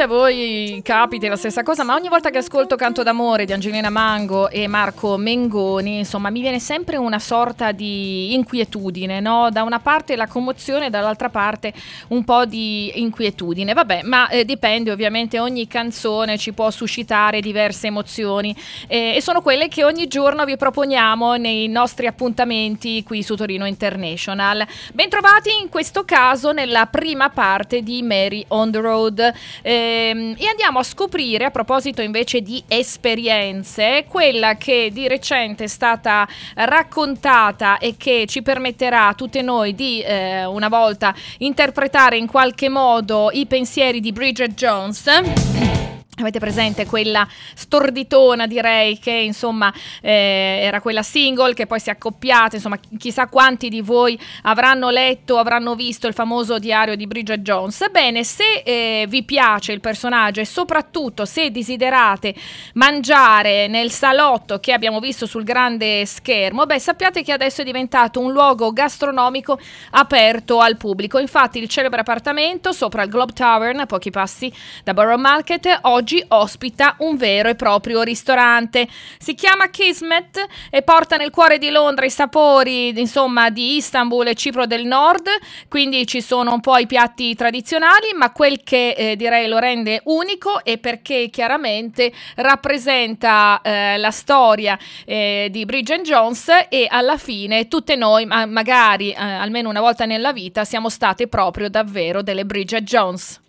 a voi capiti la stessa cosa, ma ogni volta che ascolto Canto d'amore di Angelina Mango e Marco Mengoni, insomma, mi viene sempre una sorta di inquietudine, no? Da una parte la commozione, dall'altra parte un po' di inquietudine. Vabbè, ma dipende, ovviamente ogni canzone ci può suscitare diverse emozioni e sono quelle che ogni giorno vi proponiamo nei nostri appuntamenti qui su Torino International. Bentrovati in questo caso nella prima parte di Mary on the Road e andiamo a scoprire, a proposito invece di esperienze, quella che di recente è stata raccontata e che ci permetterà a tutte noi di una volta interpretare in qualche modo i pensieri di Bridget Jones. Avete presente quella storditona, direi, che insomma era quella single che poi si è accoppiata, insomma chissà quanti di voi avranno letto, avranno visto il famoso diario di Bridget Jones. Bene, se vi piace il personaggio e soprattutto se desiderate mangiare nel salotto che abbiamo visto sul grande schermo, beh, sappiate che adesso è diventato un luogo gastronomico aperto al pubblico. Infatti il celebre appartamento sopra il Globe Tavern, a pochi passi da Borough Market, oggi ospita un vero e proprio ristorante. Si chiama Kismet e porta nel cuore di Londra i sapori, insomma, di Istanbul e Cipro del Nord, quindi ci sono un po' i piatti tradizionali, ma quel che direi lo rende unico è perché chiaramente rappresenta la storia di Bridget Jones e alla fine tutte noi, magari almeno una volta nella vita, siamo state proprio davvero delle Bridget Jones.